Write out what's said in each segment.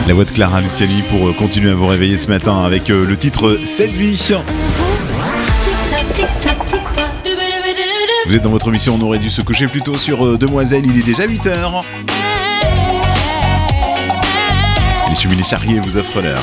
La voix de Clara Luciani pour continuer à vous réveiller ce matin avec le titre Cette vie. Vous êtes dans votre émission, on aurait dû se coucher plus tôt sur Demoiselle, il est déjà 8h. Les cheminées Charrier vous offrent l'heure.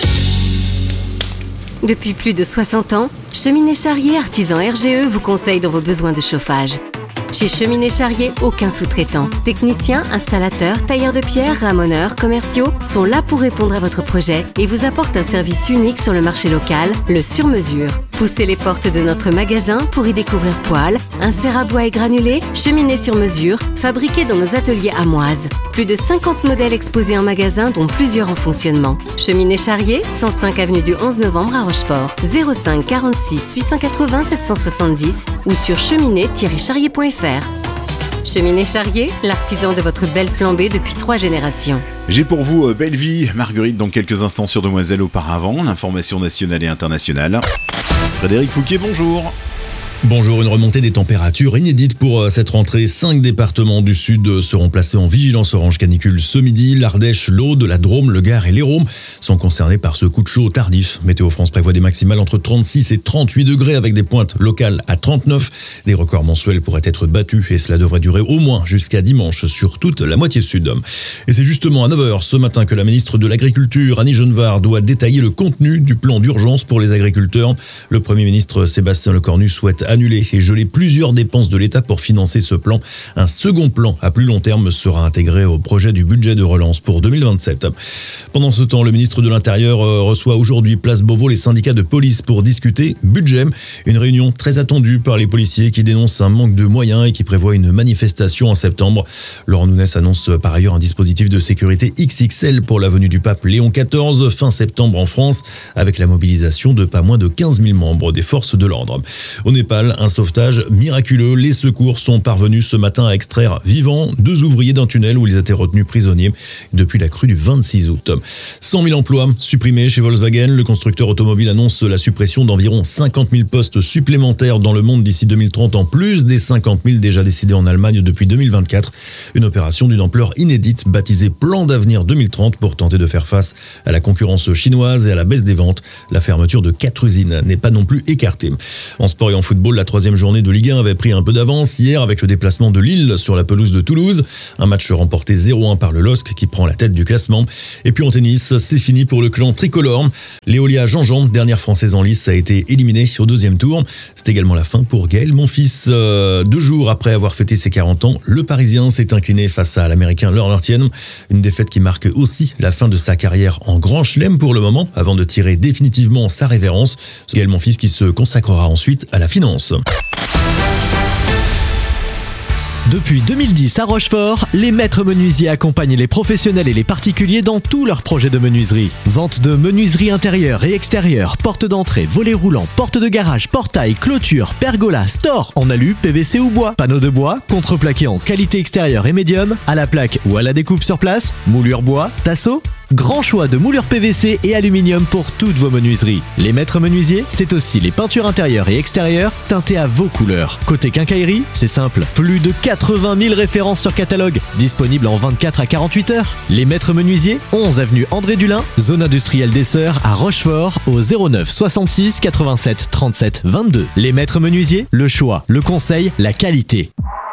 Depuis plus de 60 ans, Cheminées Charrier, artisan RGE, vous conseille dans vos besoins de chauffage. Chez Cheminées Charrier, aucun sous-traitant. Techniciens, installateurs, tailleurs de pierre, ramoneurs, commerciaux sont là pour répondre à votre projet et vous apportent un service unique sur le marché local, le sur-mesure. Poussez les portes de notre magasin pour y découvrir poêles, inserts à bois et granulés, cheminées sur mesure, fabriquées dans nos ateliers amoises. Plus de 50 modèles exposés en magasin, dont plusieurs en fonctionnement. Cheminées Charrier, 105 avenue du 11 novembre à Rochefort. 05 46 880 770 ou sur cheminée-charrier.fr. Cheminées Charrier, l'artisan de votre belle flambée depuis 3 générations. J'ai pour vous Belle Vie, Marguerite dans quelques instants sur Demoiselle auparavant, l'information nationale et internationale. Frédéric Fouquier, bonjour. Bonjour, une remontée des températures inédite pour cette rentrée. 5 départements du sud seront placés en vigilance orange canicule ce midi. L'Ardèche, l'Aude, la Drôme, le Gard et l'Hérault sont concernés par ce coup de chaud tardif. Météo France prévoit des maximales entre 36 et 38 degrés avec des pointes locales à 39. Des records mensuels pourraient être battus et cela devrait durer au moins jusqu'à dimanche sur toute la moitié sud. Et c'est justement à 9h ce matin que la ministre de l'Agriculture, Annie Genevard, doit détailler le contenu du plan d'urgence pour les agriculteurs. Le Premier ministre Sébastien Lecornu souhaite annuler et geler plusieurs dépenses de l'État pour financer ce plan. Un second plan à plus long terme sera intégré au projet du budget de relance pour 2027. Pendant ce temps, le ministre de l'Intérieur reçoit aujourd'hui place Beauvau les syndicats de police pour discuter budget. Une réunion très attendue par les policiers qui dénoncent un manque de moyens et qui prévoit une manifestation en septembre. Laurent Nunez annonce par ailleurs un dispositif de sécurité XXL pour l'avenue du Pape Léon XIV fin septembre en France avec la mobilisation de pas moins de 15 000 membres des forces de l'ordre. Au Népal, un sauvetage miraculeux. Les secours sont parvenus ce matin à extraire vivants 2 ouvriers d'un tunnel où ils étaient retenus prisonniers depuis la crue du 26 août. 100 000 emplois supprimés chez Volkswagen. Le constructeur automobile annonce la suppression d'environ 50 000 postes supplémentaires dans le monde d'ici 2030, en plus des 50 000 déjà décidés en Allemagne depuis 2024. Une opération d'une ampleur inédite baptisée Plan d'avenir 2030 pour tenter de faire face à la concurrence chinoise et à la baisse des ventes. La fermeture de 4 usines n'est pas non plus écartée. En sport et en football, la 3e journée de Ligue 1 avait pris un peu d'avance hier avec le déplacement de Lille sur la pelouse de Toulouse. Un match remporté 0-1 par le LOSC qui prend la tête du classement. Et puis en tennis, c'est fini pour le clan tricolore. Léolia Jean-Jean, dernière française en lice, a été éliminée au 2e tour. C'est également la fin pour Gaël Monfils. 2 jours après avoir fêté ses 40 ans, le Parisien s'est incliné face à l'Américain Laurent Tien. Une défaite qui marque aussi la fin de sa carrière en Grand Chelem pour le moment, avant de tirer définitivement sa révérence. Gaël Monfils qui se consacrera ensuite à la finance. Depuis 2010 à Rochefort, les maîtres menuisiers accompagnent les professionnels et les particuliers dans tous leurs projets de menuiserie. Vente de menuiserie intérieure et extérieure, porte d'entrée, volets roulants, porte de garage, portail, clôture, pergola, store, en alu, PVC ou bois, panneaux de bois, contreplaqué en qualité extérieure et médium, à la plaque ou à la découpe sur place, moulure bois, tasseau. Grand choix de moulures PVC et aluminium pour toutes vos menuiseries. Les maîtres menuisiers, c'est aussi les peintures intérieures et extérieures teintées à vos couleurs. Côté quincaillerie, c'est simple. Plus de 80 000 références sur catalogue, disponibles en 24 à 48 heures. Les maîtres menuisiers, 11 avenue André Dulin, zone industrielle des Sœurs à Rochefort, au 09 66 87 37 22. Les maîtres menuisiers, le choix, le conseil, la qualité.